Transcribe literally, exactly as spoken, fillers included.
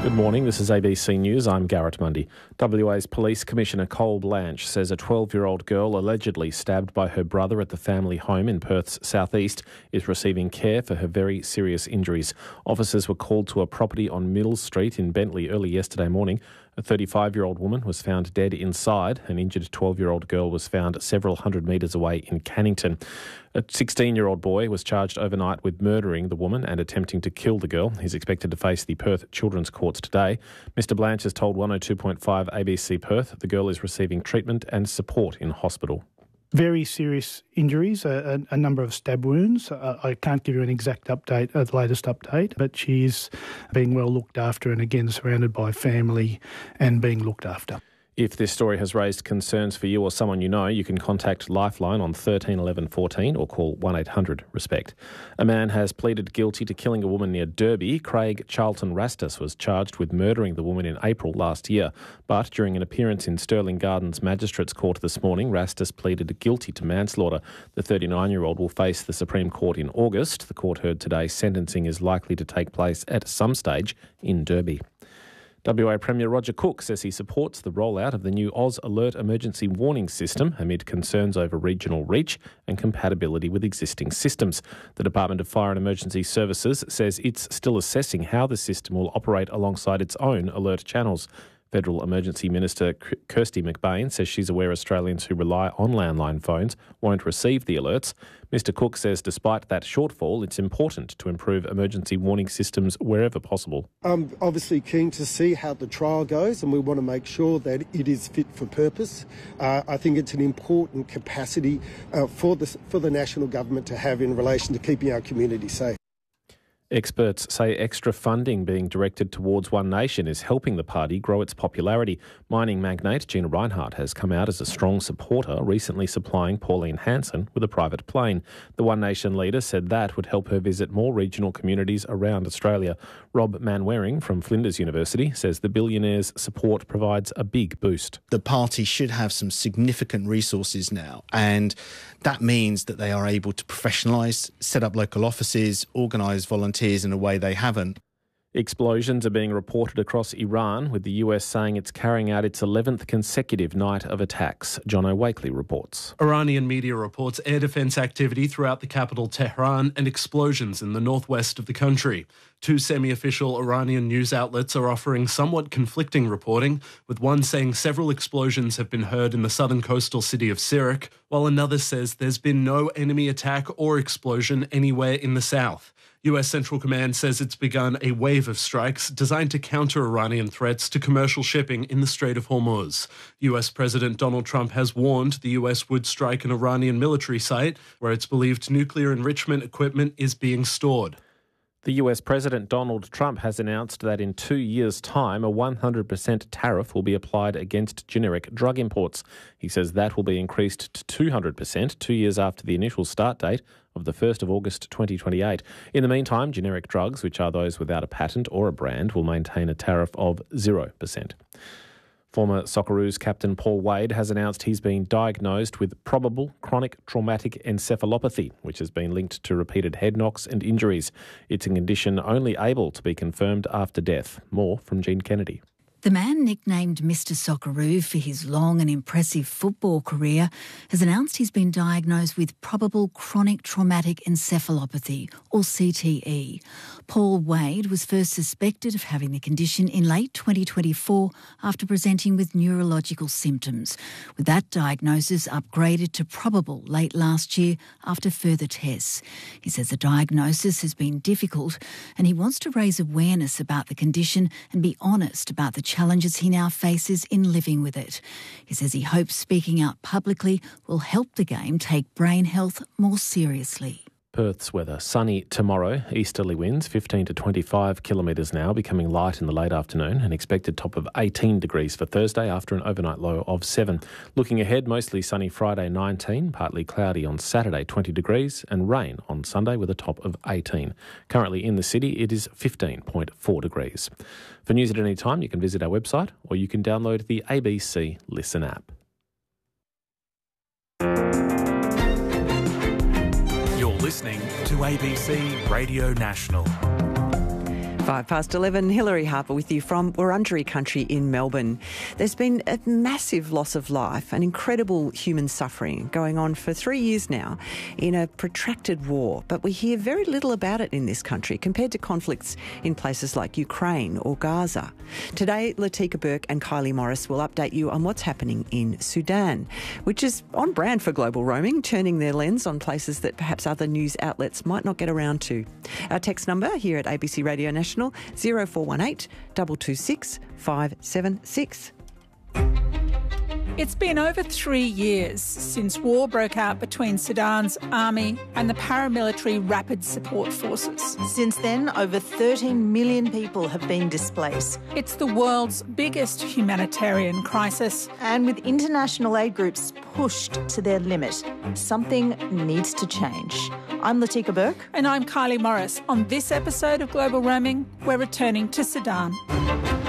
Good morning, this is A B C News. I'm Garrett Mundy. W A's Police Commissioner Cole Blanche says a twelve-year-old girl allegedly stabbed by her brother at the family home in Perth's southeast is receiving care for her very serious injuries. Officers were called to a property on Mills Street in Bentley early yesterday morning. A thirty-five-year-old woman was found dead inside. An injured twelve-year-old girl was found several hundred metres away in Cannington. A sixteen-year-old boy was charged overnight with murdering the woman and attempting to kill the girl. He's expected to face the Perth Children's Courts today. Mister Blanche has told one oh two point five A B C Perth the girl is receiving treatment and support in hospital. Very serious injuries, a, a, a number of stab wounds. Uh, I can't give you an exact update, uh, the latest update, but she is being well looked after and again surrounded by family and being looked after. If this story has raised concerns for you or someone you know, you can contact Lifeline on thirteen eleven fourteen or call one eight hundred RESPECT. A man has pleaded guilty to killing a woman near Derby. Craig Charlton Rastus was charged with murdering the woman in April last year. But during an appearance in Stirling Gardens Magistrates Court this morning, Rastus pleaded guilty to manslaughter. The thirty-nine-year-old will face the Supreme Court in August. The court heard today sentencing is likely to take place at some stage in Derby. W A Premier Roger Cook says he supports the rollout of the new Oz Alert emergency warning system amid concerns over regional reach and compatibility with existing systems. The Department of Fire and Emergency Services says it's still assessing how the system will operate alongside its own alert channels. Federal Emergency Minister Kirsty McBain says she's aware Australians who rely on landline phones won't receive the alerts. Mister Cook says despite that shortfall, it's important to improve emergency warning systems wherever possible. I'm obviously keen to see how the trial goes, and we want to make sure that it is fit for purpose. Uh, I think it's an important capacity uh, for the, for the national government to have in relation to keeping our community safe. Experts say extra funding being directed towards One Nation is helping the party grow its popularity. Mining magnate Gina Rinehart has come out as a strong supporter, recently supplying Pauline Hanson with a private plane. The One Nation leader said that would help her visit more regional communities around Australia. Rob Manwaring from Flinders University says the billionaire's support provides a big boost. The party should have some significant resources now, and that means that they are able to professionalise, set up local offices, organise volunteers in a way they haven't. Explosions are being reported across Iran, with the U S saying it's carrying out its eleventh consecutive night of attacks. John O'Wakely reports. Iranian media reports air defence activity throughout the capital Tehran and explosions in the northwest of the country. Two semi-official Iranian news outlets are offering somewhat conflicting reporting, with one saying several explosions have been heard in the southern coastal city of Sirak, while another says there's been no enemy attack or explosion anywhere in the south. U S Central Command says it's begun a wave of strikes designed to counter Iranian threats to commercial shipping in the Strait of Hormuz. U S President Donald Trump has warned the U S would strike an Iranian military site where it's believed nuclear enrichment equipment is being stored. The U S President Donald Trump has announced that in two years' time, a one hundred percent tariff will be applied against generic drug imports. He says that will be increased to two hundred percent two years after the initial start date of the first of August twenty twenty-eight. In the meantime, generic drugs, which are those without a patent or a brand, will maintain a tariff of zero percent. Former Socceroos captain Paul Wade has announced he's been diagnosed with probable chronic traumatic encephalopathy, which has been linked to repeated head knocks and injuries. It's a condition only able to be confirmed after death. More from Jean Kennedy. The man nicknamed Mister Socceroo for his long and impressive football career has announced he's been diagnosed with probable chronic traumatic encephalopathy, or C T E. Paul Wade was first suspected of having the condition in late twenty twenty-four after presenting with neurological symptoms, with that diagnosis upgraded to probable late last year after further tests. He says the diagnosis has been difficult and he wants to raise awareness about the condition and be honest about the challenges he now faces in living with it. He says he hopes speaking out publicly will help the game take brain health more seriously. Perth's weather. Sunny tomorrow, easterly winds fifteen to twenty-five kilometres an hour, becoming light in the late afternoon. An expected top of eighteen degrees for Thursday after an overnight low of seven. Looking ahead, mostly sunny Friday nineteen, partly cloudy on Saturday twenty degrees and rain on Sunday with a top of eighteen. Currently in the city it is fifteen point four degrees. For news at any time you can visit our website or you can download the A B C Listen app. Listening to A B C Radio National. Five past eleven, Hilary Harper with you from Wurundjeri country in Melbourne. There's been a massive loss of life and incredible human suffering going on for three years now in a protracted war, but we hear very little about it in this country compared to conflicts in places like Ukraine or Gaza. Today, Latika Burke and Kylie Morris will update you on what's happening in Sudan, which is on brand for global roaming, turning their lens on places that perhaps other news outlets might not get around to. Our text number here at A B C Radio National, zero four one eight, two two six, five seven six. It's been over three years since war broke out between Sudan's army and the paramilitary Rapid Support Forces. Since then, over thirteen million people have been displaced. It's the world's biggest humanitarian crisis. And with international aid groups pushed to their limit, something needs to change. I'm Latika Burke. And I'm Kylie Morris. On this episode of Global Roaming, we're returning to Sudan.